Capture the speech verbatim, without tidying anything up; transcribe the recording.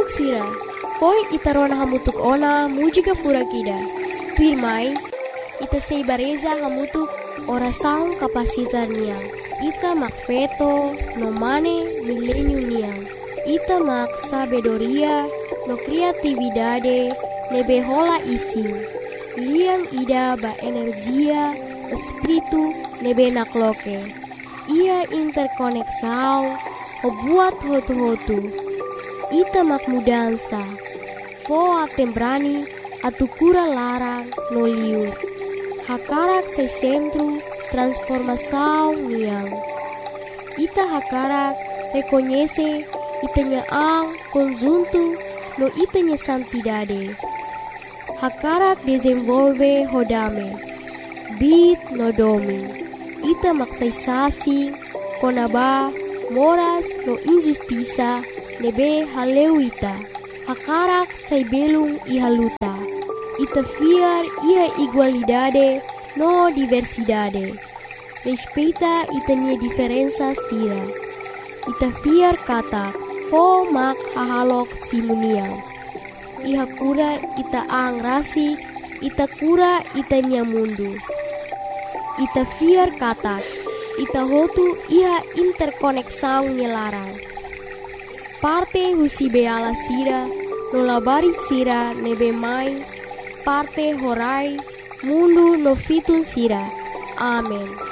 Manuk sira, koi itarona hamutuk ona mujika furakida. Pirmai, ita sei bareza hamutuk orasaun kapasitar niang. Ita mak feto no mane milenium niang. Ita mak sabedoria no kreatividade nebe hola ising. Liang ida ba energia espiritu nebe nakloke. Ia interkoneksau o buat hotu-hotu. Ita mak mudansa. Foa tembrani atu kura larang no liur. Hakarak sai centro transformação niang. Ita hakarak reconhece itanya ang conjunto no itanya santidade. Hakarak desenvolve hodame. Bit no domi. Ita maksaysasi konaba moras no injustiça nebe haleuita. Hakarak say belung ihaluta. Ita fiar ia igualdade no diversidade. Respeita itanya diferença sira. Ita fiar kata fo mak hahalok simuniang. Iha kura ita ang rasi, ita kura itanya mundu. Ita fiar kata, ita hotu iha interkoneksau nyelarang. Parte husi beala sira, nolabarit sira nebe mai, parte horai, mundu no fitun sira. Amen.